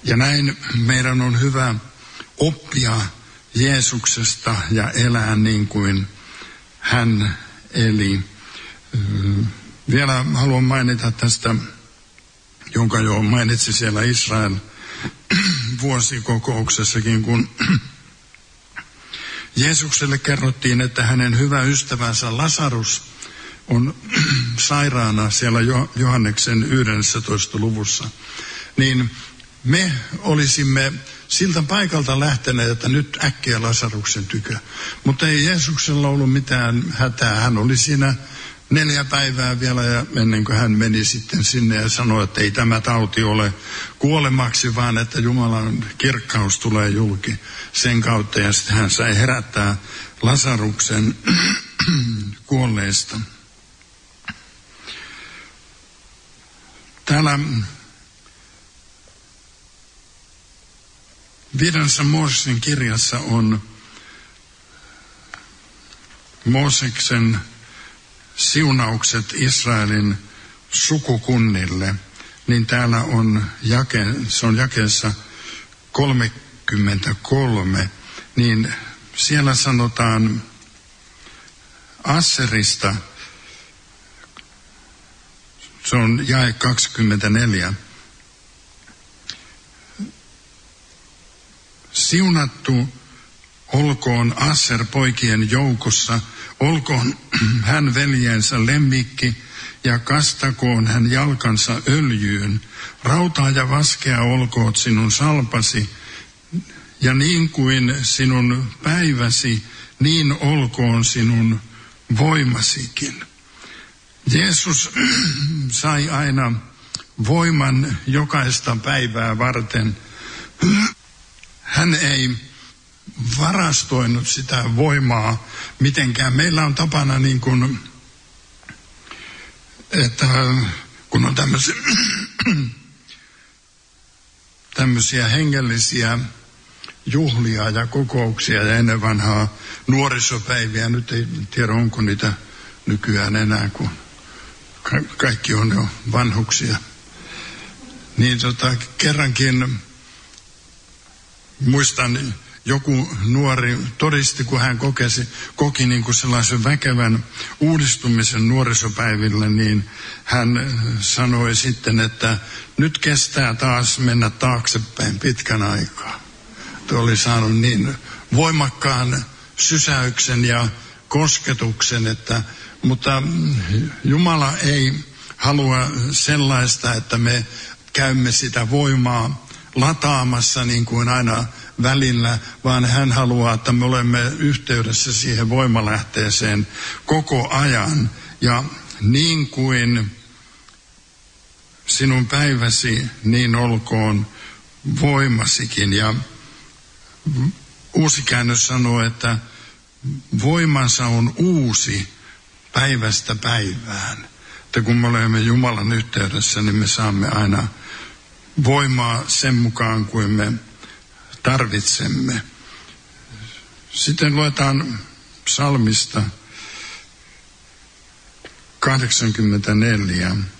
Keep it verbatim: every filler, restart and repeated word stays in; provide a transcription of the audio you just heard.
Ja näin meidän on hyvä oppia Jeesuksesta ja elää niin kuin hän eli. Vielä haluan mainita tästä, jonka jo mainitsi siellä Israel vuosikokouksessakin, kun Jeesukselle kerrottiin, että hänen hyvä ystävänsä Lasarus on sairaana siellä Johanneksen yhdentoista luvussa, niin me olisimme siltä paikalta lähteneet, että nyt äkkiä Lasaruksen tykö. Mutta ei Jeesuksella ollut mitään hätää. Hän oli siinä neljä päivää vielä ja ennen kuin hän meni sitten sinne ja sanoi, että ei tämä tauti ole kuolemaksi, vaan että Jumalan kirkkaus tulee julki sen kautta. Ja sitten hän sai herättää Lasaruksen kuolleista. Täällä viidennessä Mooseksen kirjassa on Mooseksen siunaukset Israelin sukukunnille, niin täällä on jake, se on jakeessa kolmekymmentäkolme, niin siellä sanotaan Asserista, se on jae kaksikymmentäneljä. Siunattu olkoon Asser poikien joukossa, olkoon hän veljensä lemmikki ja kastakoon hän jalkansa öljyyn. Rautaa ja vaskea olkoot sinun salpasi ja niin kuin sinun päiväsi, niin olkoon sinun voimasikin. Jeesus sai aina voiman jokaista päivää varten. Hän ei varastoinut sitä voimaa mitenkään. Meillä on tapana niin kuin, että kun on tämmöisiä, tämmöisiä hengellisiä juhlia ja kokouksia ja ennen vanhaa nuorisopäiviä, nyt ei tiedä onko niitä nykyään enää, kun kaikki on jo vanhuksia. Niin tota, kerrankin muistan, joku nuori todisti, kun hän kokesi, koki niin kuin sellaisen väkevän uudistumisen nuorisopäivillä, niin hän sanoi sitten, että nyt kestää taas mennä taaksepäin pitkän aikaa. Tuo oli saanut niin voimakkaan sysäyksen ja kosketuksen, että, mutta Jumala ei halua sellaista, että me käymme sitä voimaa lataamassa niin kuin aina välillä, vaan hän haluaa, että me olemme yhteydessä siihen voimalähteeseen koko ajan. Ja niin kuin sinun päiväsi, niin olkoon voimasikin. Ja uusi käännös sanoo, että voimansa on uusi päivästä päivään. Että kun me olemme Jumalan yhteydessä, niin me saamme aina voimaa sen mukaan, kuin me tarvitsemme. Sitten luetaan psalmista kahdeksankymmentäneljä.